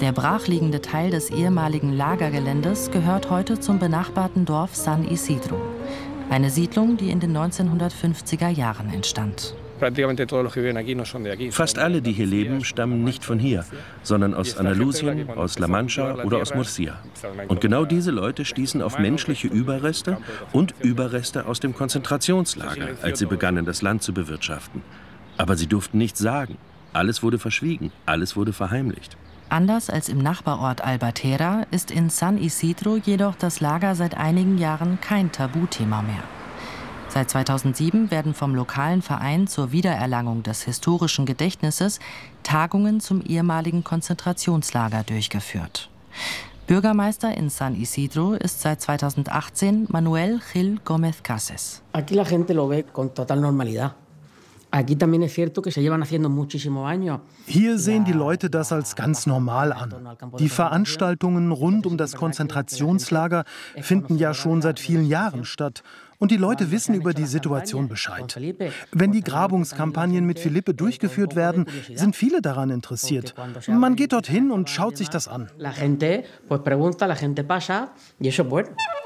Der brachliegende Teil des ehemaligen Lagergeländes gehört heute zum benachbarten Dorf San Isidro. Eine Siedlung, die in den 1950er Jahren entstand. Fast alle, die hier leben, stammen nicht von hier, sondern aus Andalusien, aus La Mancha oder aus Murcia. Und genau diese Leute stießen auf menschliche Überreste und Überreste aus dem Konzentrationslager, als sie begannen, das Land zu bewirtschaften. Aber sie durften nichts sagen. Alles wurde verschwiegen, alles wurde verheimlicht. Anders als im Nachbarort Albatera ist in San Isidro jedoch das Lager seit einigen Jahren kein Tabuthema mehr. Seit 2007 werden vom lokalen Verein zur Wiedererlangung des historischen Gedächtnisses Tagungen zum ehemaligen Konzentrationslager durchgeführt. Bürgermeister in San Isidro ist seit 2018 Manuel Gil Gómez Cases. Aquí la gente lo ve con total normalidad. Hier sehen die Leute das als ganz normal an. Die Veranstaltungen rund um das Konzentrationslager finden ja schon seit vielen Jahren statt. Und die Leute wissen über die Situation Bescheid. Wenn die Grabungskampagnen mit Felipe durchgeführt werden, sind viele daran interessiert. Man geht dorthin und schaut sich das an. La gente pregunta, la gente pasa y eso bueno.